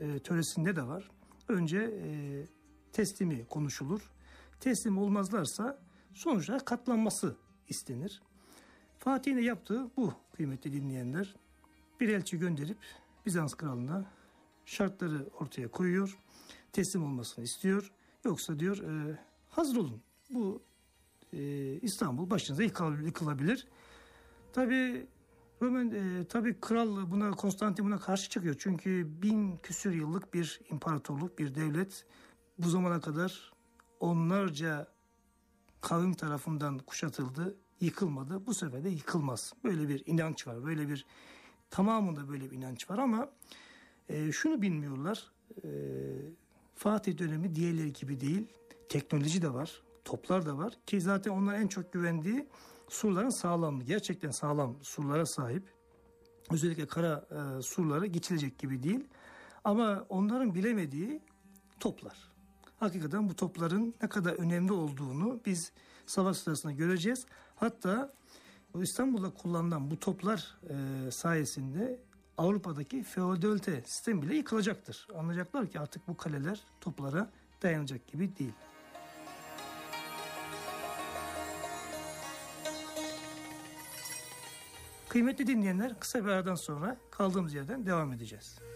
töresinde de var. Önce teslimi konuşulur. Teslim olmazlarsa sonuçta katlanması istenir. Fatih'in de yaptığı bu kıymetli dinleyenler. Bir elçi gönderip Bizans kralına şartları ortaya koyuyor. Teslim olmasını istiyor. Yoksa diyor hazır olun. Bu İstanbul başınıza yıkılabilir. Tabii kral Konstantin buna karşı çıkıyor. Çünkü 1000 küsür yıllık bir imparatorluk, bir devlet bu zamana kadar onlarca kavim tarafından kuşatıldı, yıkılmadı. Bu sefer de yıkılmaz. Böyle bir inanç var. Tamamında böyle bir inanç var ama şunu bilmiyorlar. Fatih dönemi diğerleri gibi değil. Teknoloji de var. Toplar da var. Ki zaten onların en çok güvendiği surların sağlamlığı. Gerçekten sağlam surlara sahip. Özellikle kara surlara geçilecek gibi değil. Ama onların bilemediği toplar. Hakikaten bu topların ne kadar önemli olduğunu biz savaş sırasında göreceğiz. Hatta İstanbul'da kullanılan bu toplar sayesinde Avrupa'daki feodalite sistem bile yıkılacaktır. Anlayacaklar ki artık bu kaleler toplara dayanacak gibi değil. Kıymetli dinleyenler, kısa bir aradan sonra kaldığımız yerden devam edeceğiz.